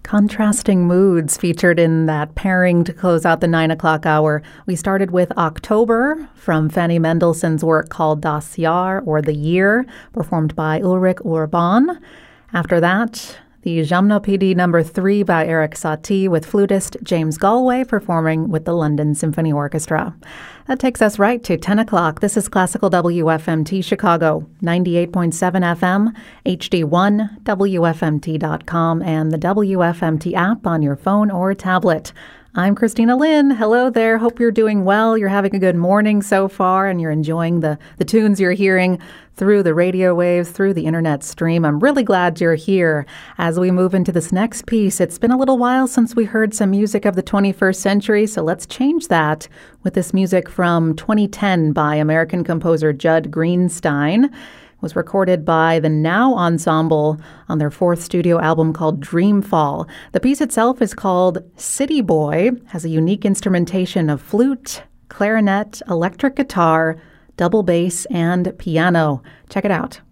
Contrasting moods featured in that pairing to close out the 9 o'clock hour. We started with October from Fanny Mendelssohn's work called Das Jahr, or The Year, performed by Ulrich Urban. After that, the Jamnopédie No. 3 by Erik Satie with flutist James Galway performing with the London Symphony Orchestra. That takes us right to 10 o'clock. This is Classical WFMT Chicago, 98.7 FM, HD1, WFMT.com, and the WFMT app on your phone or tablet. I'm Christina Lynn. Hello there. Hope you're doing well. You're having a good morning so far, and you're enjoying the tunes you're hearing through the radio waves, through the internet stream. I'm really glad you're here. As we move into this next piece, it's been a little while since we heard some music of the 21st century, so let's change that with this music from 2010 by American composer Judd Greenstein. Was recorded by the Now Ensemble on their fourth studio album called Dreamfall. The piece itself is called City Boy, has a unique instrumentation of flute, clarinet, electric guitar, double bass, and piano. Check it out.